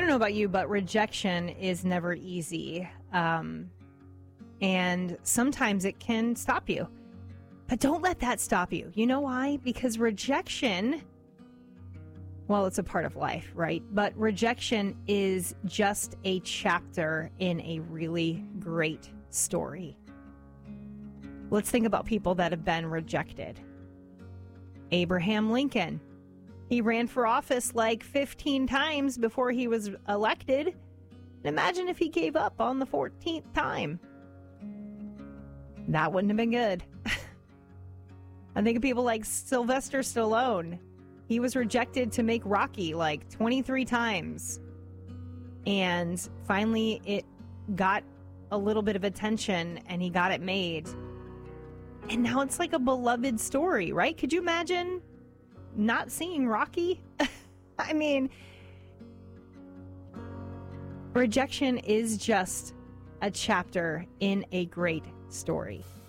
don't know about you, but rejection is never easy. And sometimes it can stop you. But don't let that stop you. You know why? Because rejection, well, it's a part of life, right? But rejection is just a chapter in a really great story. Let's think about people that have been rejected. Abraham Lincoln. He ran for office like 15 times before he was elected. Imagine if he gave up on the 14th time. That wouldn't have been good. I think of people like Sylvester Stallone. He was rejected to make Rocky like 23 times. And finally it got a little bit of attention and he got it made. And now it's like a beloved story, right? Could you imagine not seeing Rocky? I mean, rejection is just a chapter in a great story.